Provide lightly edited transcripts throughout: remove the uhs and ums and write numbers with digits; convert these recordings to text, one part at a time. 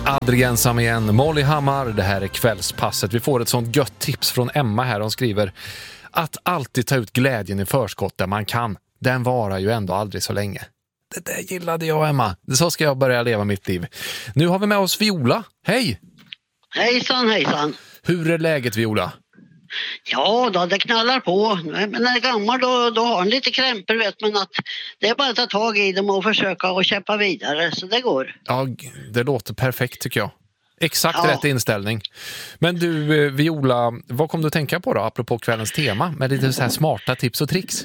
Aldrig ensam igen, Molly Hammar, det här är kvällspasset. Vi får ett sånt gött tips från Emma här. Hon skriver att alltid ta ut glädjen i förskott där man kan. Den varar ju ändå aldrig så länge. Det där gillade jag, Emma. Så ska jag börja leva mitt liv. Nu har vi med oss Viola. Hej! Hejsan, hejsan. Hur är läget, Viola? Ja då, det knallar på. Men när det är gammal då har han lite krämpor, vet man, att det är bara att ta tag i dem och försöka och kämpa vidare, så det går. Ja, det låter perfekt tycker jag. Exakt rätt inställning. Men du, Viola, vad kom du att tänka på då, apropå kvällens tema, med lite så här smarta tips och tricks?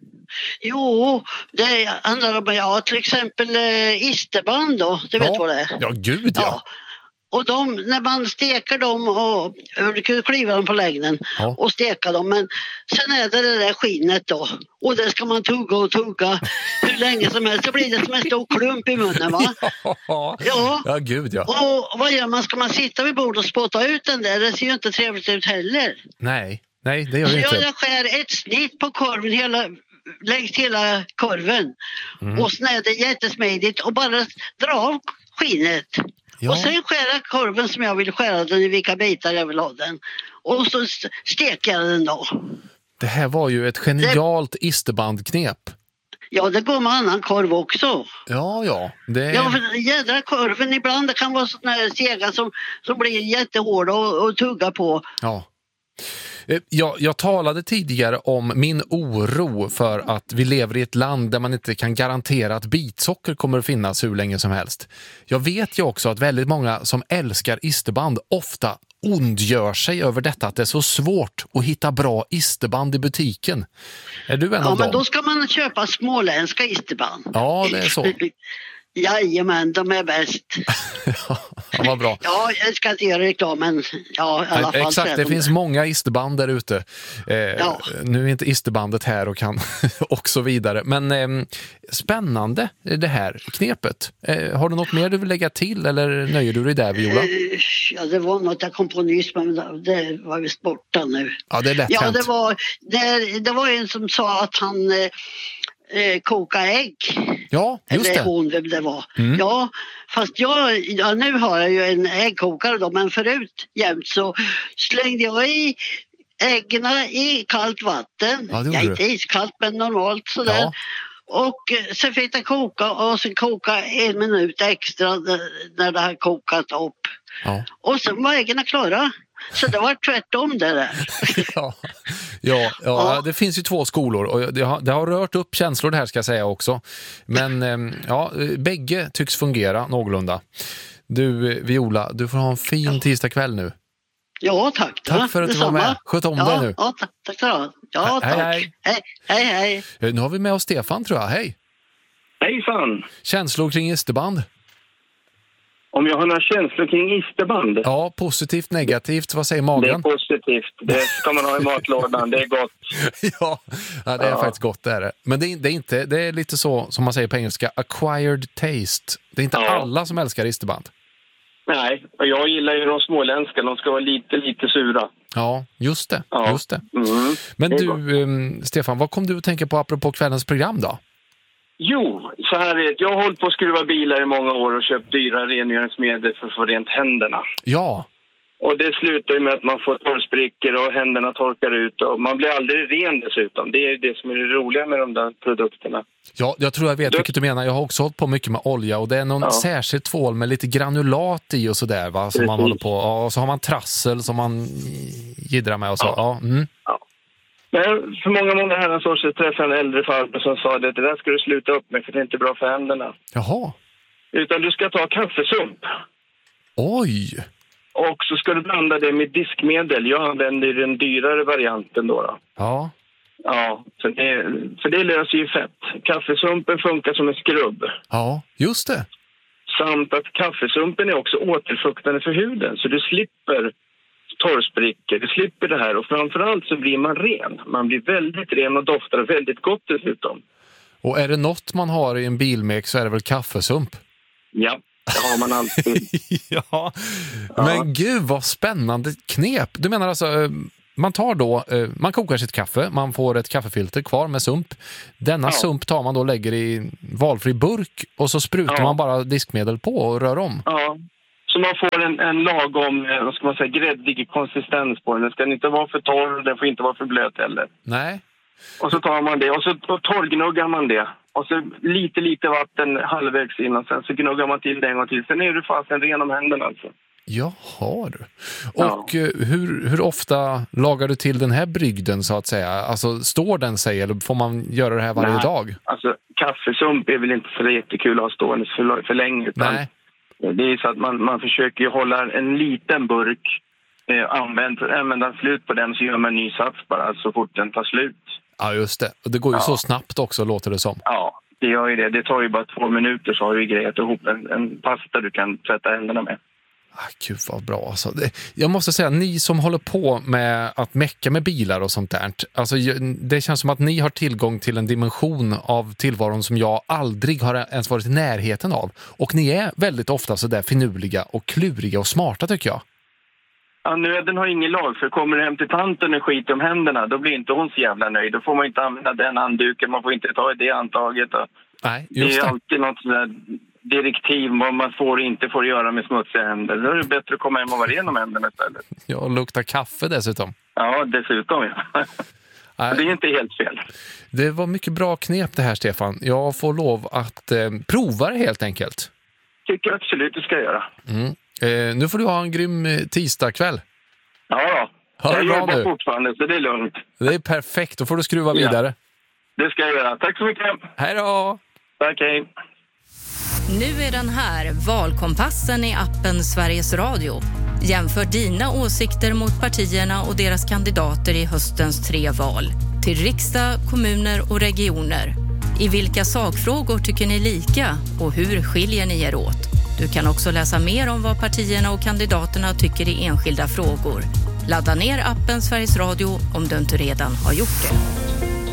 Jo, det handlar om till exempel isterband då, du vet vad det är? Ja, gud ja. Och när man steker dem och kliva dem på längden och steka dem, men sen är det där skinnet då, och det ska man tugga och tugga hur länge som helst, så blir det som en stor klump i munnen, va? Ja, gud ja. Och vad gör man? Ska man sitta vid bordet och spotta ut den där? Det ser ju inte trevligt ut heller. Nej, det gör det inte. Så jag skär ett snitt på korven längs hela korven. Och sen är det jättesmidigt och bara dra av skinnet. Ja. Och sen skära korven som jag vill skära den, i vilka bitar jag vill ha den. Och så steker jag den då. Det här var ju ett genialt isterbandknep. Ja, det går med annan korv också. Ja. Ja, för jädra korven ibland, det kan vara sådana här sega som blir jättehårda och tugga på. Ja. Jag talade tidigare om min oro för att vi lever i ett land där man inte kan garantera att bitsocker kommer att finnas hur länge som helst. Jag vet ju också att väldigt många som älskar isterband ofta ondgör sig över detta, att det är så svårt att hitta bra isterband i butiken. Är du en av dem? Ja, men då ska man köpa småländska isterband. Ja, det är så. Jajamän, de är bäst. Ja, vad bra. Ja, jag ska inte göra reklam, men ja, i alla fall. Exakt, det finns många isterband där ute. Nu är inte isterbandet här och kan och så vidare. Men spännande det här knepet. Har du något mer du vill lägga till, eller nöjer du dig där, Viola? Ja, det var något jag kom på nyss, men det var visst borta nu. Ja, det är lätt hänt. Det var en som sa att han koka ägg. Ja, just det. Eller hon, vem det var. Ja, fast nu har jag ju en äggkokare då, men förut jämt så slängde jag i äggen i kallt vatten. Ja, inte iskallt, men normalt sådär. Ja. Och sen fick det koka, och sen koka 1 minut extra när det har kokat upp. Ja. Och sen var äggen klara. Så det var tvärtom det där. Ja, det finns ju 2 skolor och det har rört upp känslor det här, ska jag säga också. Men bägge tycks fungera någorlunda. Du, Viola, du får ha en fin tisdagkväll nu. Ja, tack. Tack för att du var med. Sköt om dig nu. Ja, tack så mycket. Ja, tack. Hej. Nu har vi med oss Stefan, tror jag. Hej. Hejsan. Känslor kring isterband? Om jag har några känslor kring isterband? Ja, positivt, negativt. Vad säger magen? Det är positivt. Det ska man ha i matlådan. Det är gott. Ja, det är faktiskt gott, det är det. Men det är lite så, som man säger på engelska, acquired taste. Det är inte alla som älskar isterband. Nej, och jag gillar ju de småländska. De ska vara lite sura. Ja, just det. Men du, Stefan, vad kom du att tänka på apropå kvällens program då? Jo, så här är det. Jag har hållit på att skruva bilar i många år och köpt dyra rengöringsmedel för att få rent händerna. Ja. Och det slutar ju med att man får torrsprickor och händerna torkar ut. Och man blir aldrig ren dessutom. Det är det som är det roliga med de där produkterna. Ja, jag tror jag vet vilket du menar. Jag har också hållit på mycket med olja. Och det är någon särskild tvål med lite granulat i och sådär, va? Som man håller på. Och så har man trassel som man jiddrar med och så. Ja. Men för många herrans år så träffade jag en äldre farbror som sa att det där ska du sluta upp med, för det är inte bra för händerna. Jaha. Utan du ska ta kaffesump. Oj! Och så ska du blanda det med diskmedel. Jag använder den dyrare varianten då. Ja. Ja, för det löser ju fett. Kaffesumpen funkar som en skrubb. Ja, just det. Samt att kaffesumpen är också återfuktande för huden, så du slipper torrsprickor, du slipper det här, och framförallt så blir man ren. Man blir väldigt ren och doftar väldigt gott dessutom. Och är det något man har i en bilmek så är det väl kaffesump? Ja, det har man alltid. Ja, men gud vad spännande knep. Du menar alltså, man tar då, man kokar sitt kaffe, man får ett kaffefilter kvar med sump. Denna sump tar man då och lägger i valfri burk och så sprutar man bara diskmedel på och rör om. Ja. Så man får en lagom, vad ska man säga, gräddig konsistens på den. Den ska inte vara för torr, den får inte vara för blöt heller. Nej. Och så tar man det och så torrgnuggar man det. Och så lite vatten halvvägs innan, sen så gnuggar man till det en gång till. Sen är du fast en ren om händerna alltså. Jaha du. Och hur ofta lagar du till den här brygden så att säga? Alltså står den sig eller får man göra det här varje dag? Alltså kaffesump är väl inte så jättekul att ha stående för länge. Utan det är så att man försöker hålla en liten burk använda slut på den, så gör man en ny sats bara så fort den tar slut. Ja just det. Och det går ju så snabbt också, låter det som. Ja, det gör ju det. Det tar ju bara 2 minuter så har du grejat ihop en pasta du kan tvätta händerna med. Gud vad bra alltså. Jag måste säga, ni som håller på med att mecka med bilar och sånt där, alltså, det känns som att ni har tillgång till en dimension av tillvaron som jag aldrig har ens varit i närheten av. Och ni är väldigt ofta så där finurliga och kluriga och smarta tycker jag. Ja, nöden har ingen lag, för kommer du hem till tanten och skit om händerna, då blir inte hon så jävla nöjd. Då får man inte använda den handduken, man får inte ta det antaget. Nej, just det. Det är alltid något sådär direktiv vad man får göra med smutsiga händer. Då är det bättre att komma hem och vara ren om händerna istället. Ja, och lukta kaffe dessutom. Ja, dessutom ja. Det är inte helt fel. Det var mycket bra knep det här, Stefan. Jag får lov att prova det helt enkelt. Tycker absolut du ska göra. Nu får du ha en grym tisdagkväll. Ja, jag jobbar fortfarande så det är lugnt. Det är perfekt, då får du skruva vidare. Det ska jag göra. Tack så mycket. Hej då! Tack, hej. Nu är den här, Valkompassen i appen Sveriges Radio. Jämför dina åsikter mot partierna och deras kandidater i höstens 3 val. Till riksdag, kommuner och regioner. I vilka sakfrågor tycker ni lika och hur skiljer ni er åt? Du kan också läsa mer om vad partierna och kandidaterna tycker i enskilda frågor. Ladda ner appen Sveriges Radio om du inte redan har gjort det.